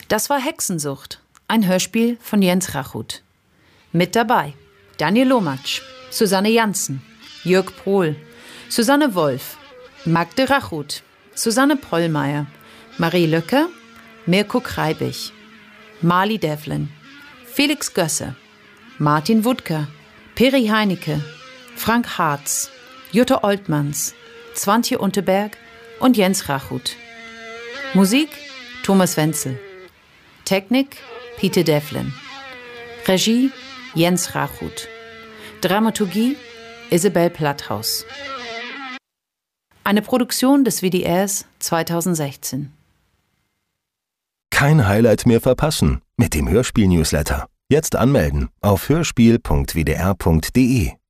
Das war Hexensucht, ein Hörspiel von Jens Rachut. Mit dabei Daniel Lomatsch, Susanne Janssen, Jörg Prohl, Susanne Wolf, Magde Rachut, Susanne Pollmeier, Marie Löcker, Mirko Kreibich, Marli Devlin, Felix Gösse, Martin Wuttker, Peri Heinecke, Frank Harz, Jutta Oltmanns, Zwantje Unterberg und Jens Rachut. Musik Thomas Wenzel. Technik Pete Devlin. Regie Jens Rachut. Dramaturgie Isabel Platthaus. Eine Produktion des WDRs 2016. Kein Highlight mehr verpassen mit dem Hörspiel-Newsletter. Jetzt anmelden auf hörspiel.wdr.de.